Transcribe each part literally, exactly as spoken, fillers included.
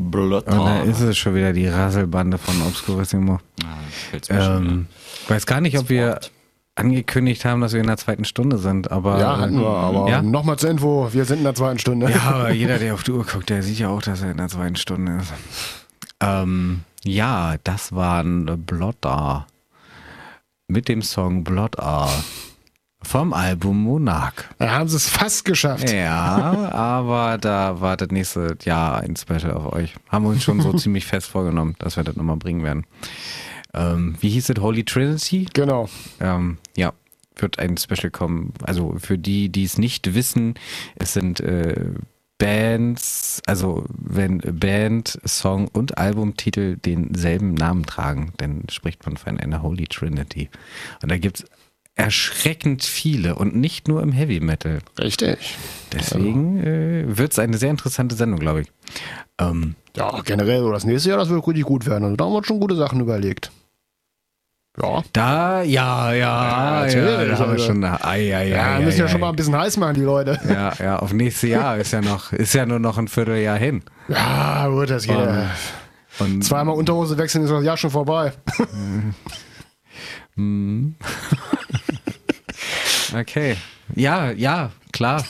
Blotter. Und da ist es schon wieder die Rasselbande von Obscurissimo. Ah, ähm, weiß gar nicht, ob wir angekündigt haben, dass wir in der zweiten Stunde sind, aber... Ja, hatten wir, aber ja? nochmal zur Info, wir sind in der zweiten Stunde. Ja, aber jeder, der auf die Uhr guckt, der sieht ja auch, dass er in der zweiten Stunde ist. Ähm, ja, das waren Blotter. Mit dem Song Blotter. Vom Album Monarch. Da haben sie es fast geschafft. Ja, aber da wartet nächstes Jahr ein Special auf euch. Haben wir uns schon so ziemlich fest vorgenommen, dass wir das nochmal bringen werden. Ähm, wie hieß es? Holy Trinity? Genau. Ähm, ja, wird ein Special kommen. Also für die, die es nicht wissen, es sind äh, Bands, also wenn Band, Song und Albumtitel denselben Namen tragen, dann spricht man von einer Holy Trinity. Und da gibt es erschreckend viele und nicht nur im Heavy Metal. Richtig. Deswegen äh, wird es eine sehr interessante Sendung, glaube ich. Ähm, ja, generell, so das nächste Jahr, das wird richtig gut werden. Also da haben wir uns schon gute Sachen überlegt. Ja. Da, ja, ja, ja, ja da haben wir schon. Ai, ai, ja, wir müssen ja schon mal ein bisschen heiß machen, die Leute. Ja, ja, auf nächstes Jahr ist ja noch, ist ja nur noch ein Vierteljahr hin. Ja, gut, das geht. Und, und zweimal Unterhose wechseln ist das Jahr schon vorbei. Okay. Ja, ja, klar.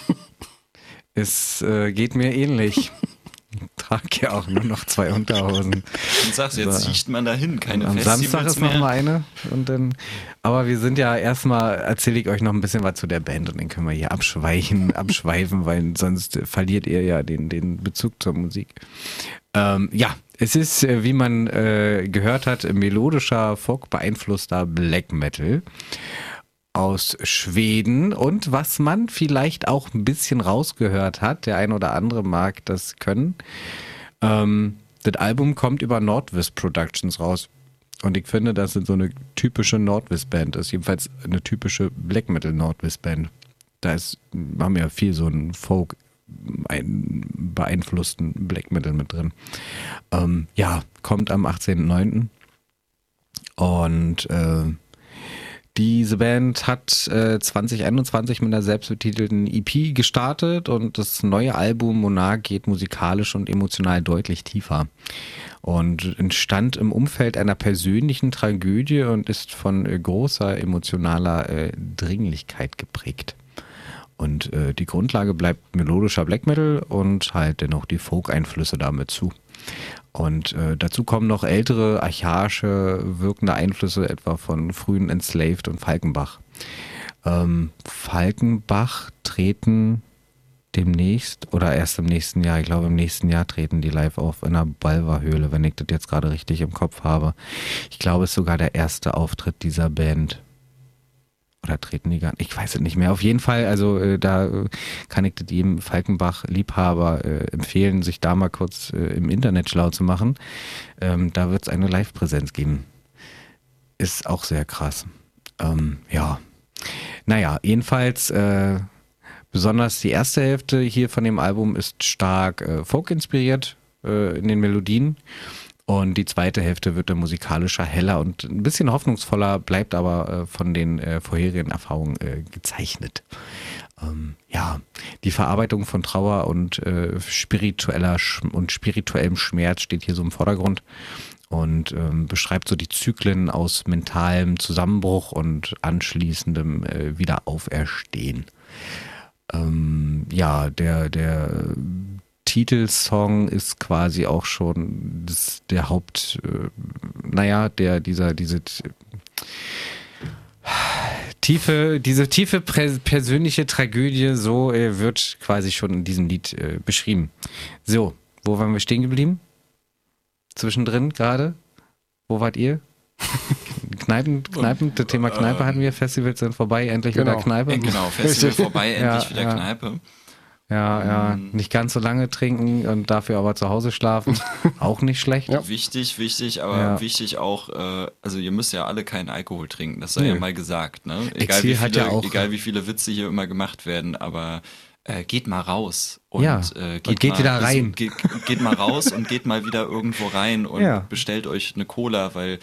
Es äh, geht mir ähnlich. Ich trage ja auch nur noch zwei Unterhosen. Und sagst, jetzt zieht man da hin, keine Am Festivals Samstag ist mehr. noch mal eine. Und dann, aber wir sind ja erstmal, erzähle ich euch noch ein bisschen was zu der Band und dann können wir hier abschweichen, abschweifen, weil sonst verliert ihr ja den, den Bezug zur Musik. Ähm, ja, es ist, äh, wie man äh, gehört hat, melodischer, folk-beeinflusster Black Metal aus Schweden und was man vielleicht auch ein bisschen rausgehört hat, der ein oder andere mag das können, ähm, das Album kommt über Nordwest Productions raus und ich finde, dass es so eine typische Nordwest-Band ist, jedenfalls eine typische Black Metal Nordwest-Band. Da ist, haben wir ja viel so einen Folk einen beeinflussten Black Metal mit drin. Ähm, ja, kommt am achtzehnten neunten und äh, diese Band hat äh, zwanzig einundzwanzig mit einer selbstbetitelten E P gestartet und das neue Album Monarch geht musikalisch und emotional deutlich tiefer und entstand im Umfeld einer persönlichen Tragödie und ist von äh, großer emotionaler äh, Dringlichkeit geprägt. Und äh, die Grundlage bleibt melodischer Black Metal und halt dennoch die Folk-Einflüsse damit zu. Und äh, dazu kommen noch ältere, archaische, wirkende Einflüsse, etwa von frühen Enslaved und Falkenbach. Ähm, Falkenbach treten demnächst, oder erst im nächsten Jahr, ich glaube im nächsten Jahr treten die live auf in der Balver-Höhle, wenn ich das jetzt gerade richtig im Kopf habe. Ich glaube, es ist sogar der erste Auftritt dieser Band. Oder treten die gar nicht? Ich weiß es nicht mehr. Auf jeden Fall, also äh, da äh, kann ich das jedem Falkenbach-Liebhaber äh, empfehlen, sich da mal kurz äh, im Internet schlau zu machen. Ähm, da wird es eine Live-Präsenz geben. Ist auch sehr krass. Ähm, ja. Naja, jedenfalls äh, besonders die erste Hälfte hier von dem Album ist stark äh, Folk-inspiriert äh, in den Melodien. Und die zweite Hälfte wird dann musikalischer, heller und ein bisschen hoffnungsvoller, bleibt aber äh, von den äh, vorherigen Erfahrungen äh, gezeichnet. Ähm, ja, die Verarbeitung von Trauer und äh, spiritueller Sch- und spirituellem Schmerz steht hier so im Vordergrund und ähm, beschreibt so die Zyklen aus mentalem Zusammenbruch und anschließendem äh, Wiederauferstehen. Ähm, ja, der, der Titelsong ist quasi auch schon das, der Haupt, äh, naja, der, dieser, diese t- tiefe, diese tiefe prä- persönliche Tragödie, so äh, wird quasi schon in diesem Lied äh, beschrieben. So, wo waren wir stehen geblieben? Zwischendrin gerade? Wo wart ihr? Kneipen, Kneipen, das Thema Kneipe hatten wir, Festivals sind vorbei, endlich Genau. wieder Kneipe. Äh, Genau, Festival vorbei, endlich Ja, wieder ja. Kneipe. Ja, ja, nicht ganz so lange trinken und dafür aber zu Hause schlafen, auch nicht schlecht. Ja. Wichtig, wichtig, aber Ja. wichtig auch, äh, also ihr müsst ja alle keinen Alkohol trinken, das sei Nö. ja mal gesagt, ne? Egal Exil wie, hat viele, ja auch- egal wie viele Witze hier immer gemacht werden, aber äh, geht mal raus und, Ja, äh, geht, und geht mal, wieder rein. Geht, geht mal raus und geht mal wieder irgendwo rein und Ja. bestellt euch eine Cola, weil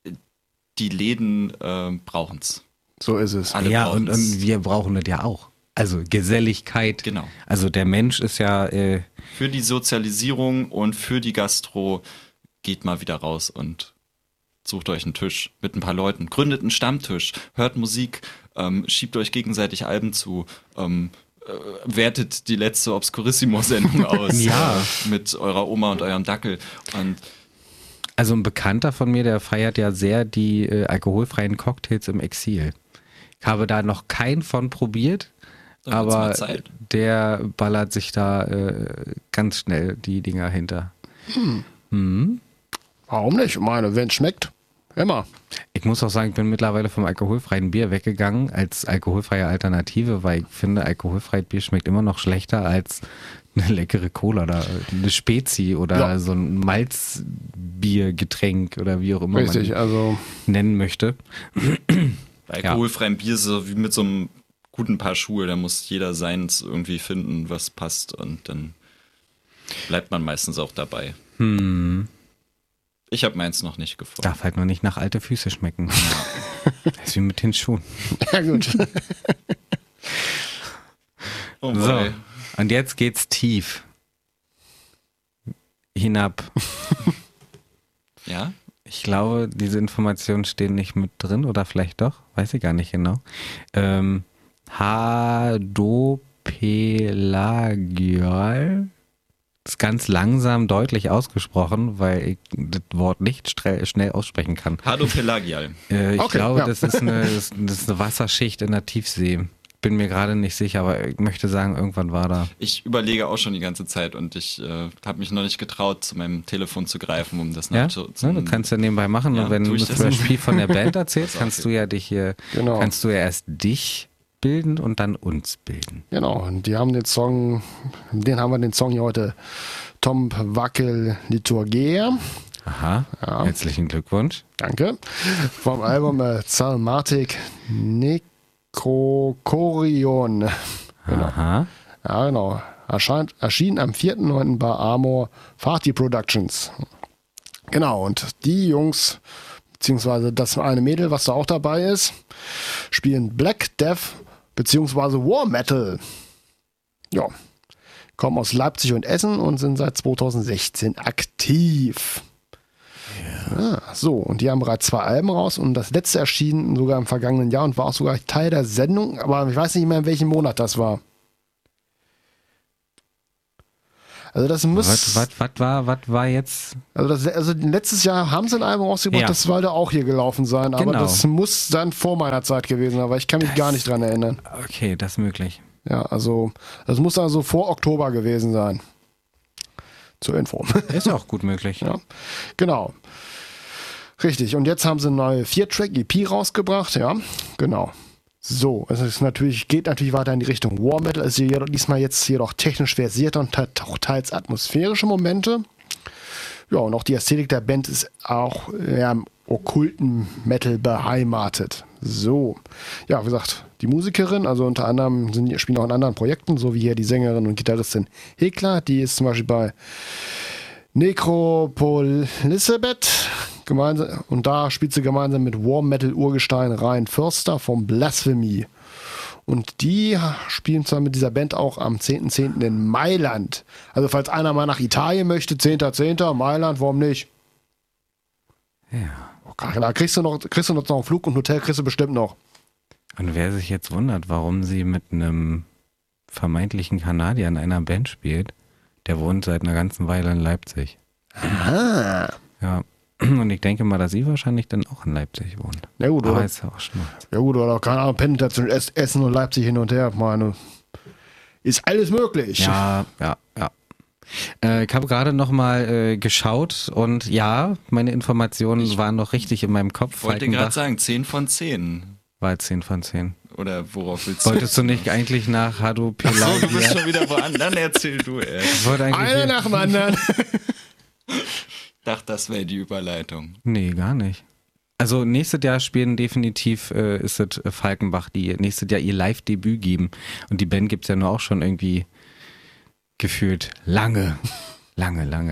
die Läden äh, brauchen's. So ist es. Alle Ja, und, brauchen's. und wir brauchen das ja auch. Also Geselligkeit. Genau. Also der Mensch ist ja... Äh, Für die Sozialisierung und für die Gastro geht mal wieder raus und sucht euch einen Tisch mit ein paar Leuten. Gründet einen Stammtisch, hört Musik, ähm, schiebt euch gegenseitig Alben zu, ähm, äh, wertet die letzte Obscurissimo-Sendung aus Ja. äh, mit eurer Oma und eurem Dackel. Und also ein Bekannter von mir, der feiert ja sehr die äh, alkoholfreien Cocktails im Exil. Ich habe da noch keinen von probiert, dann wird's mal aber Zeit. der ballert sich da äh, ganz schnell die Dinger hinter. Hm. Mhm. Warum nicht? Ich meine, wenn es schmeckt, immer. Ich muss auch sagen, ich bin mittlerweile vom alkoholfreien Bier weggegangen als alkoholfreie Alternative, weil ich finde, alkoholfreies Bier schmeckt immer noch schlechter als eine leckere Cola oder eine Spezi oder Ja. so ein Malzbiergetränk oder wie auch immer Richtig, man also nennen möchte. Bei alkoholfreiem Bier ist es so wie mit so einem guten Paar Schuhe, da muss jeder seins irgendwie finden, was passt und dann bleibt man meistens auch dabei. Hm. Ich habe meins noch nicht gefunden. Darf halt nur nicht nach alte Füße schmecken. Das ist wie mit den Schuhen. ja gut. Oh So, boy. und jetzt geht's tief hinab. Ja? Ich glaube, diese Informationen stehen nicht mit drin oder vielleicht doch, weiß ich gar nicht genau. Ähm, Hadopelagial ist ganz langsam deutlich ausgesprochen, weil ich das Wort nicht stre- schnell aussprechen kann. Hadopelagial. Äh, ich Okay, glaube, ja. das, ist eine, das ist eine Wasserschicht in der Tiefsee. Bin mir gerade nicht sicher, aber ich möchte sagen, irgendwann war da. Ich überlege auch schon die ganze Zeit und ich äh, habe mich noch nicht getraut, zu meinem Telefon zu greifen, um das Ja, nachzu- zu ja, du kannst ja nebenbei machen. Ja, Und wenn tu du ich zum das? Beispiel von der Band erzählst, Ist kannst okay. du ja dich hier, Genau. kannst du ja erst dich bilden und dann uns bilden. Genau, und die haben den Song, den haben wir den Song hier heute, Tom Wackel Liturgia. Aha, Ja. herzlichen Glückwunsch. Danke. Vom Album äh, Zalmatic Necrokorion. Genau. Aha. Ja, genau. Erscheint, erschien am vierten neunten bei Amor Fati Productions. Genau, und die Jungs, beziehungsweise das eine Mädel, was da auch dabei ist, spielen Black Death, beziehungsweise War Metal. Ja. Kommen aus Leipzig und Essen und sind seit zweitausendsechzehn aktiv. Ja. Ah, so, und die haben bereits zwei Alben raus und das letzte erschien sogar im vergangenen Jahr und war auch sogar Teil der Sendung, aber ich weiß nicht mehr, in welchem Monat das war. Also das muss... Was, was, was, war, was war jetzt? Also, das, also letztes Jahr haben sie ein Album rausgebracht, Ja. das sollte auch hier gelaufen sein, aber Genau. das muss dann vor meiner Zeit gewesen sein, weil ich kann mich gar nicht dran erinnern. Okay, das ist möglich. Ja, also das muss also vor Oktober gewesen sein. Zur Info. Ist auch gut möglich. Ja, genau. Richtig, und jetzt haben sie eine neue vier-Track-E P rausgebracht, ja, genau. So, es ist natürlich, geht natürlich weiter in die Richtung War Metal, ist jedoch, diesmal jetzt jedoch technisch versierter und hat auch teils atmosphärische Momente. Ja, und auch die Ästhetik der Band ist auch ja, im okkulten Metal beheimatet. So, ja, wie gesagt, die Musikerin, also unter anderem sind, spielen auch in anderen Projekten, so wie hier die Sängerin und Gitarristin Hekla, die ist zum Beispiel bei Necropolisabeth gemeinsam, und da spielt sie gemeinsam mit War Metal Urgestein Ryan Förster vom Blasphemy. Und die spielen zwar mit dieser Band auch am zehnten zehnten in Mailand. Also falls einer mal nach Italien möchte, zehnten zehnten Mailand, warum nicht? Ja. Okay, da kriegst du noch, kriegst du noch einen Flug und Hotel kriegst du bestimmt noch. Und wer sich jetzt wundert, warum sie mit einem vermeintlichen Kanadier in einer Band spielt, der wohnt seit einer ganzen Weile in Leipzig. Ah. Ja. Und ich denke mal, dass sie wahrscheinlich dann auch in Leipzig wohnt. Ja gut, Aber oder, ist ja auch schon. ja gut, oder keine Ahnung, pendelt da zwischen Es- Essen und Leipzig hin und her. Ich meine, ist alles möglich. Ja, ja, ja. Äh, ich habe gerade noch mal äh, geschaut und ja, meine Informationen Ich waren noch richtig in meinem Kopf. Ich wollte Falkenbach gerade sagen, zehn von zehn. war zehn von zehn. Oder worauf willst du? Wolltest du nicht eigentlich nach Hado Ach so, du bist Pelagia? schon wieder woanders. Dann erzähl du, ey. Ich wollte eigentlich Einer nach dem anderen. Ich dachte, das wäre die Überleitung. Nee, gar nicht. Also nächstes Jahr spielen definitiv, äh, ist es äh, Falkenbach, die nächstes Jahr ihr Live-Debüt geben. Und die Band gibt es ja nur auch schon irgendwie gefühlt lange, lange, lange.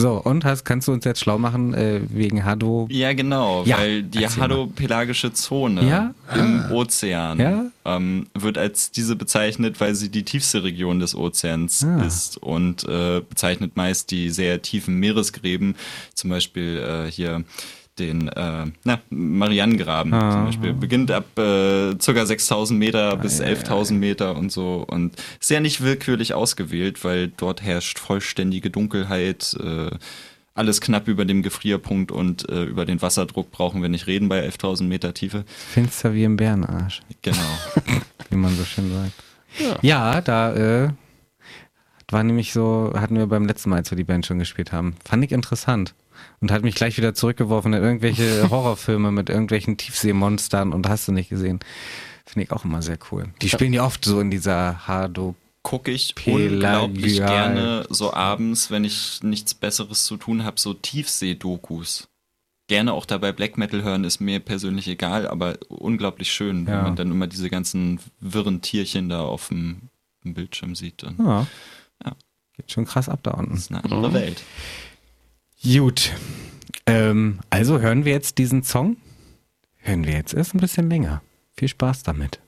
So, und hast, kannst du uns jetzt schlau machen äh, wegen Haddo? Ja, genau, Ja, weil die erzähl mal. hadopelagische Zone Ja? im Ozean Ja? ähm, wird als diese bezeichnet, weil sie die tiefste Region des Ozeans Ah. ist und äh, bezeichnet meist die sehr tiefen Meeresgräben, zum Beispiel äh, hier den äh, na, Marianengraben Ah. zum Beispiel. Beginnt ab äh, ca. sechstausend Meter bis elftausend Meter und so und ist ja nicht willkürlich ausgewählt, weil dort herrscht vollständige Dunkelheit, äh, alles knapp über dem Gefrierpunkt und äh, über den Wasserdruck brauchen wir nicht reden bei elftausend Meter Tiefe. Finster wie im Bärenarsch, Genau. wie man so schön sagt. Ja. Ja, da äh, war nämlich so, hatten wir beim letzten Mal, als wir die Band schon gespielt haben. Fand ich interessant. Und hat mich gleich wieder zurückgeworfen in irgendwelche Horrorfilme mit irgendwelchen Tiefseemonstern und hast du nicht gesehen. Finde ich auch immer sehr cool. Die spielen ja oft so in dieser Hado. Gucke ich Pelagial. unglaublich gerne so abends, wenn ich nichts Besseres zu tun habe, so Tiefsee-Dokus. Gerne auch dabei Black Metal hören, ist mir persönlich egal, aber unglaublich schön, wenn Ja. man dann immer diese ganzen wirren Tierchen da auf dem, dem Bildschirm sieht. Und Ja. Ja. Geht schon krass ab da unten. das ist eine andere Mhm. Welt. Gut. Ähm, also hören wir jetzt diesen Song? Hören wir jetzt erst ein bisschen länger. Viel Spaß damit.